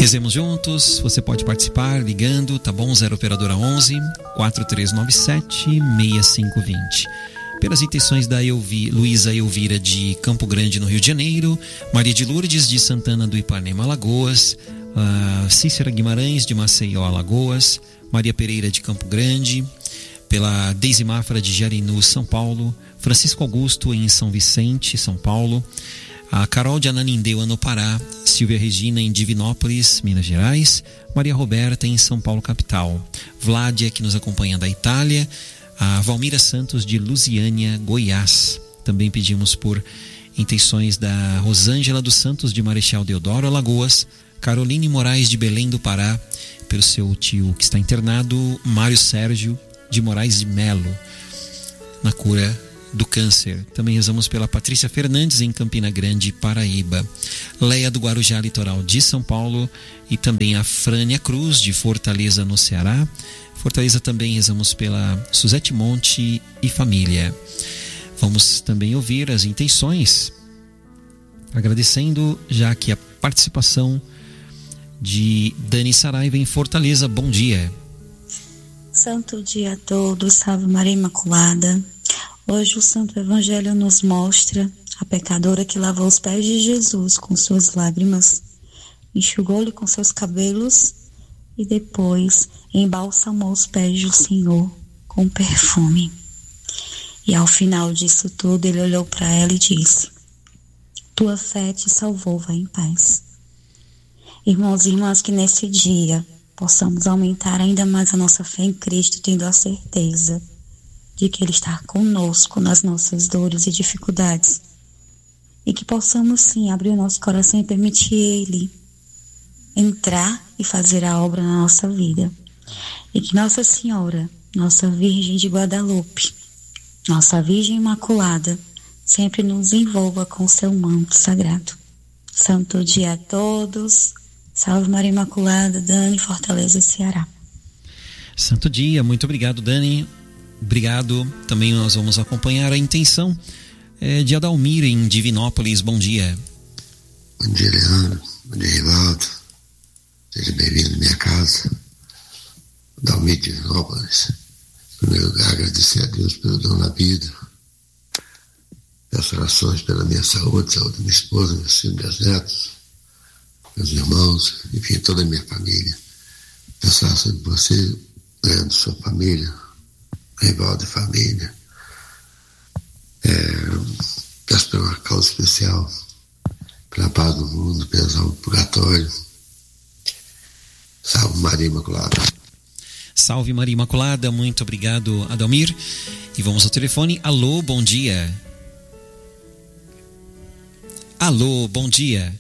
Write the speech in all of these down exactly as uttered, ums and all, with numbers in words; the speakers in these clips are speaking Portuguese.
Rezemos juntos. Você pode participar ligando, tá bom? zero operadora onze, quatro três nove sete, seis cinco dois zero. Pelas intenções da Elvi, Luísa Elvira de Campo Grande, no Rio de Janeiro, Maria de Lourdes de Santana do Ipanema, Alagoas, uh, Cícera Guimarães de Maceió, Alagoas, Maria Pereira de Campo Grande, pela Deise Mafra de Jarinu, São Paulo, Francisco Augusto em São Vicente, São Paulo, a Carol de Ananindeu, no Pará, Silvia Regina em Divinópolis, Minas Gerais, Maria Roberta em São Paulo, capital, Vládia, que nos acompanha da Itália, a Valmira Santos de Lusiânia, Goiás. Também pedimos por intenções da Rosângela dos Santos de Marechal Deodoro, Alagoas, Caroline Moraes de Belém do Pará, pelo seu tio que está internado, Mário Sérgio de Moraes de Melo, na cura do câncer. Também rezamos pela Patrícia Fernandes em Campina Grande, Paraíba, Leia do Guarujá, litoral de São Paulo, e também a Frânia Cruz de Fortaleza, no Ceará. Fortaleza também rezamos pela Suzete Monte e família. Vamos também ouvir as intenções, agradecendo já aqui a participação de Dani Saraiva em Fortaleza. Bom dia. Santo dia a todos, salve Maria Imaculada. Hoje o Santo Evangelho nos mostra a pecadora que lavou os pés de Jesus com suas lágrimas, enxugou-lhe com seus cabelos e depois embalsamou os pés do Senhor com perfume. E ao final disso tudo, ele olhou para ela e disse: tua fé te salvou, vai em paz. Irmãos e irmãs, que nesse dia possamos aumentar ainda mais a nossa fé em Cristo, tendo a certeza de que Ele está conosco nas nossas dores e dificuldades. E que possamos sim abrir o nosso coração e permitir Ele entrar e fazer a obra na nossa vida. E que Nossa Senhora, nossa Virgem de Guadalupe, nossa Virgem Imaculada, sempre nos envolva com seu manto sagrado. Santo dia a todos. Salve Maria Imaculada. Dani, Fortaleza, Ceará. Santo dia. Muito obrigado, Dani. Obrigado. Também nós vamos acompanhar a intenção é, de Adalmir em Divinópolis. Bom dia. Bom dia, Leandro. Bom dia, Rivaldo. Seja bem-vindo à minha casa. Adalmir de Divinópolis. Em primeiro lugar, agradecer a Deus pelo dom da vida. Peço orações pela minha saúde, saúde da minha esposa, meus filhos, meus netos, meus irmãos, enfim, toda a minha família. Peço orações de você, Leandro, sua família, Rivaldo e família. É, peço por uma causa especial, pela paz do mundo, pela almas do purgatório. Salve Maria Imaculada. Salve Maria Imaculada. Muito obrigado, Adalmir. E vamos ao telefone. Alô, bom dia. Alô, bom dia.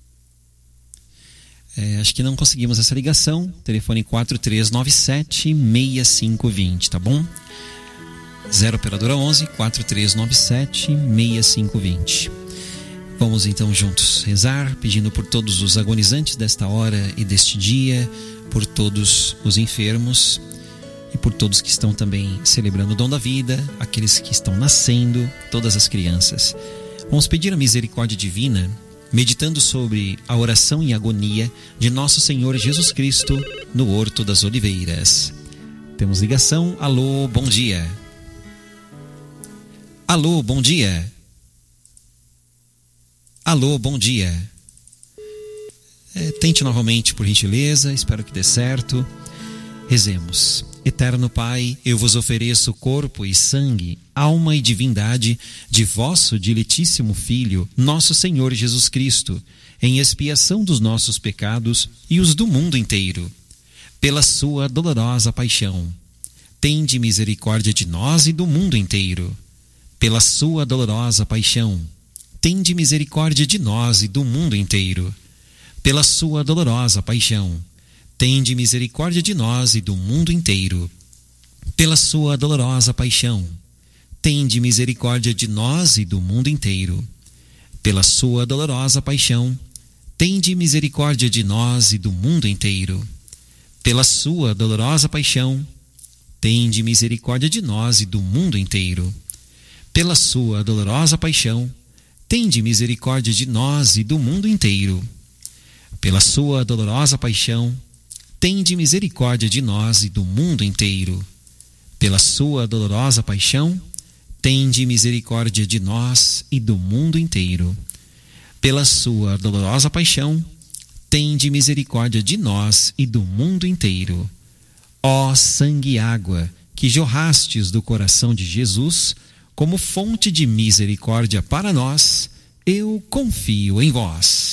É, acho que não conseguimos essa ligação. Telefone quatro três nove sete, seis cinco dois zero, tá bom? zero operadora onze, quatro três nove sete, seis cinco dois zero. Vamos então juntos rezar, pedindo por todos os agonizantes desta hora e deste dia, por todos os enfermos e por todos que estão também celebrando o dom da vida, aqueles que estão nascendo, todas as crianças. Vamos pedir a misericórdia divina, meditando sobre a oração e agonia de nosso Senhor Jesus Cristo no Horto das Oliveiras. Temos ligação. Alô, bom dia. Alô, bom dia. Alô, bom dia. É, tente novamente, por gentileza, espero que dê certo. Rezemos. Eterno Pai, eu vos ofereço corpo e sangue, alma e divindade de vosso diletíssimo Filho, nosso Senhor Jesus Cristo, em expiação dos nossos pecados e os do mundo inteiro. Pela sua dolorosa paixão, tende misericórdia de nós e do mundo inteiro. Pela sua dolorosa paixão, tende misericórdia de nós e do mundo inteiro. Pela sua dolorosa paixão, tende misericórdia de nós e do mundo inteiro. Pela sua dolorosa paixão, tende misericórdia de nós e do mundo inteiro. Pela sua dolorosa paixão, tende misericórdia de nós e do mundo inteiro. Pela sua dolorosa paixão, tende misericórdia de nós e do mundo inteiro. Pela sua dolorosa paixão, tende misericórdia de nós e do mundo inteiro. pela sua dolorosa paixão, tende misericórdia de nós e do mundo inteiro. Pela sua dolorosa paixão, tende misericórdia de nós e do mundo inteiro. Pela sua dolorosa paixão, tende misericórdia de nós e do mundo inteiro. Ó sangue e água, que jorrastes do coração de Jesus, como fonte de misericórdia para nós, eu confio em vós.